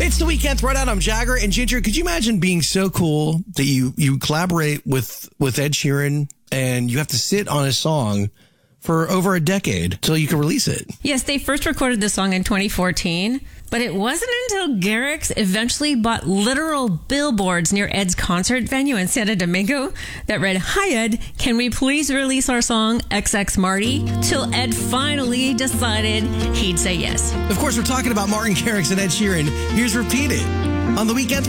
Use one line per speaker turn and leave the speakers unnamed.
It's the weekend throwdown. I'm Jagger and Ginger. Could you imagine being so cool that you collaborate with Ed Sheeran and you have to sit on a song for over a decade till you can release it?
Yes, they first recorded the song in 2014, but it wasn't until Garrix eventually bought literal billboards near Ed's concert venue in Santo Domingo that read, "Hi Ed, can we please release our song XX Marty?" Till Ed finally decided he'd say yes.
Of course, we're talking about Martin Garrix and Ed Sheeran. Here's Repeat It on the weekend.